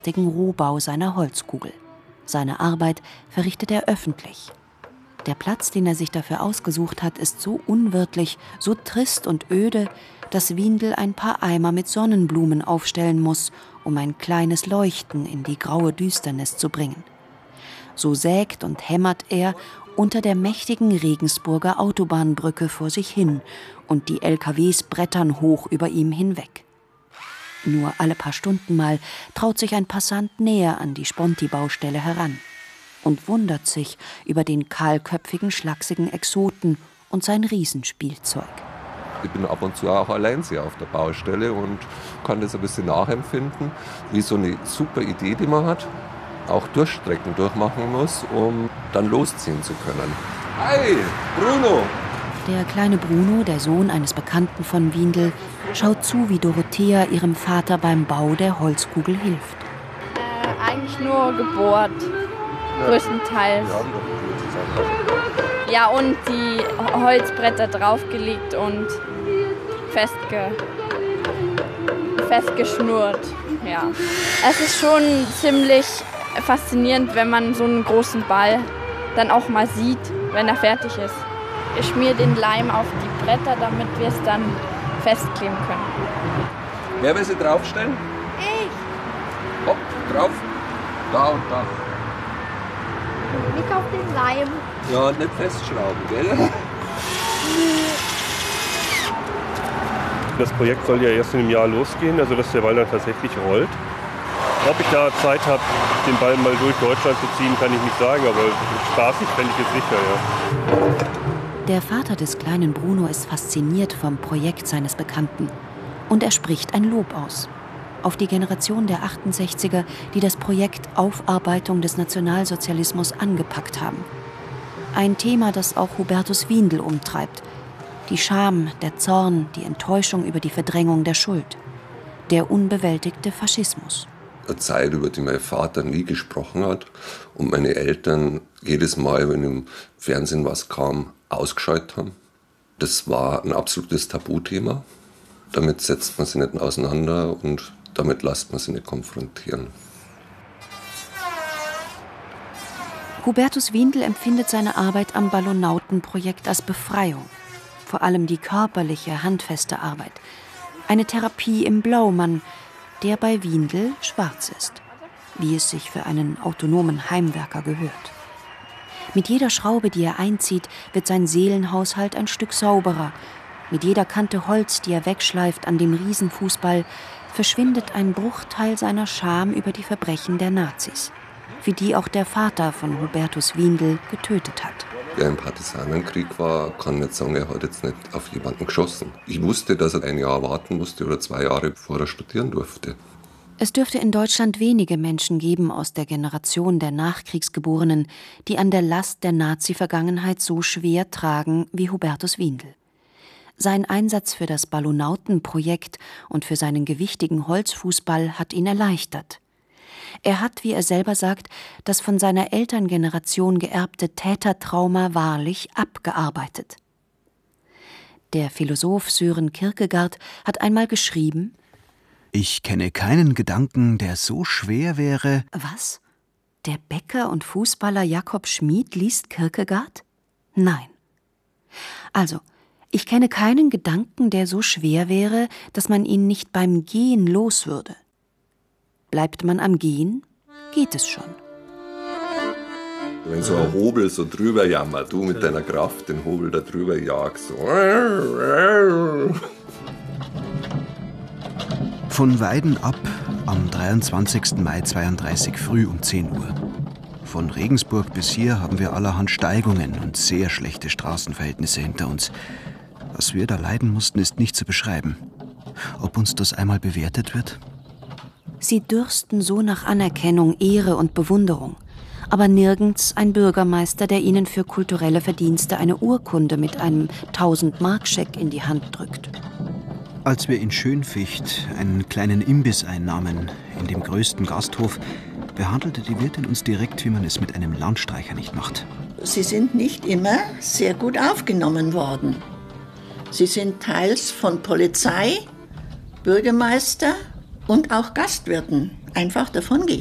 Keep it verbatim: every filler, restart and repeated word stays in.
Rohbau seiner Holzkugel. Seine Arbeit verrichtet er öffentlich. Der Platz, den er sich dafür ausgesucht hat, ist so unwirtlich, so trist und öde, dass Windel ein paar Eimer mit Sonnenblumen aufstellen muss, um ein kleines Leuchten in die graue Düsternis zu bringen. So sägt und hämmert er unter der mächtigen Regensburger Autobahnbrücke vor sich hin und die L K Ws brettern hoch über ihm hinweg. Nur alle paar Stunden mal traut sich ein Passant näher an die Sponti-Baustelle heran und wundert sich über den kahlköpfigen, schlachsigen Exoten und sein Riesenspielzeug. Ich bin ab und zu auch allein sehr auf der Baustelle und kann das ein bisschen nachempfinden, wie so eine super Idee, die man hat, auch Durchstrecken durchmachen muss, um dann losziehen zu können. Hi, Bruno! Der kleine Bruno, der Sohn eines Bekannten von Windel, schaut zu, wie Dorothea ihrem Vater beim Bau der Holzkugel hilft. Äh, eigentlich nur gebohrt, ja. Größtenteils. Ja, und die Holzbretter draufgelegt und festge festgeschnurrt. Ja. Es ist schon ziemlich faszinierend, wenn man so einen großen Ball dann auch mal sieht, wenn er fertig ist. Ich schmiere den Leim auf die Bretter, damit wir es dann festkleben können. Wer will sie draufstellen? Ich. Hopp, drauf. Da und da. Nicht auf den Leim. Ja, und nicht festschrauben, gell? Das Projekt soll ja erst in einem Jahr losgehen, also dass der Ball dann tatsächlich rollt. Ob ich da Zeit habe, den Ball mal durch Deutschland zu ziehen, kann ich nicht sagen, aber spaßig fände ich es sicher, ja. Der Vater des kleinen Bruno ist fasziniert vom Projekt seines Bekannten. Und er spricht ein Lob aus. Auf die Generation der achtundsechziger, die das Projekt Aufarbeitung des Nationalsozialismus angepackt haben. Ein Thema, das auch Hubertus Windel umtreibt. Die Scham, der Zorn, die Enttäuschung über die Verdrängung der Schuld. Der unbewältigte Faschismus. Eine Zeit, über die mein Vater nie gesprochen hat und meine Eltern jedes Mal, wenn im Fernsehen was kam, ausgeschaltet haben. Das war ein absolutes Tabuthema. Damit setzt man sich nicht auseinander und damit lässt man sich nicht konfrontieren. Hubertus Windel empfindet seine Arbeit am Ballonautenprojekt als Befreiung. Vor allem die körperliche, handfeste Arbeit. Eine Therapie im Blaumann, der bei Windel schwarz ist, wie es sich für einen autonomen Heimwerker gehört. Mit jeder Schraube, die er einzieht, wird sein Seelenhaushalt ein Stück sauberer. Mit jeder Kante Holz, die er wegschleift an dem Riesenfußball, verschwindet ein Bruchteil seiner Scham über die Verbrechen der Nazis, für die auch der Vater von Hubertus Windel getötet hat. Wer im Partisanenkrieg war, kann nicht sagen, er hat jetzt nicht auf jemanden geschossen. Ich wusste, dass er ein Jahr warten musste oder zwei Jahre, bevor er studieren durfte. Es dürfte in Deutschland wenige Menschen geben aus der Generation der Nachkriegsgeborenen, die an der Last der Nazi-Vergangenheit so schwer tragen wie Hubertus Windel. Sein Einsatz für das Ballonautenprojekt und für seinen gewichtigen Holzfußball hat ihn erleichtert. Er hat, wie er selber sagt, das von seiner Elterngeneration geerbte Tätertrauma wahrlich abgearbeitet. Der Philosoph Søren Kierkegaard hat einmal geschrieben: Ich kenne keinen Gedanken, der so schwer wäre. Was? Der Bäcker und Fußballer Jakob Schmid liest Kierkegaard? Nein. Also, ich kenne keinen Gedanken, der so schwer wäre, dass man ihn nicht beim Gehen los würde. Bleibt man am Gehen, geht es schon. Wenn so ein Hobel so drüber jammert, du mit deiner Kraft den Hobel da drüber jagst. So. Von Weiden ab am dreiundzwanzigsten Mai zweiunddreißig früh um zehn Uhr. Von Regensburg bis hier haben wir allerhand Steigungen und sehr schlechte Straßenverhältnisse hinter uns. Was wir da leiden mussten, ist nicht zu beschreiben. Ob uns das einmal bewertet wird? Sie dürsten so nach Anerkennung, Ehre und Bewunderung. Aber nirgends ein Bürgermeister, der ihnen für kulturelle Verdienste eine Urkunde mit einem tausend-Mark-Scheck in die Hand drückt. Als wir in Schönficht einen kleinen Imbiss einnahmen, in dem größten Gasthof, behandelte die Wirtin uns direkt, wie man es mit einem Landstreicher nicht macht. Sie sind nicht immer sehr gut aufgenommen worden. Sie sind teils von Polizei, Bürgermeister Und auch Gastwirten einfach davon